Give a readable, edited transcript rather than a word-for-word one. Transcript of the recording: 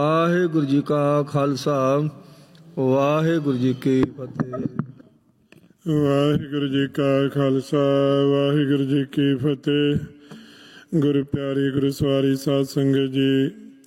ਵਾਹਿਗੁਰੂ ਜੀ ਕਾ ਖਾਲਸਾ ਵਾਹਿਗੁਰੂ ਜੀ ਕੀ ਫਤਿਹ। ਵਾਹਿਗੁਰੂ ਜੀ ਕਾ ਖਾਲਸਾ ਵਾਹਿਗੁਰੂ ਜੀ ਕੀ ਫਤਿਹ। ਗੁਰੂ ਪਿਆਰੀ ਗੁਰੂ ਸਵਾਰੀ ਸਾਧ ਸੰਗਤ ਜੀ,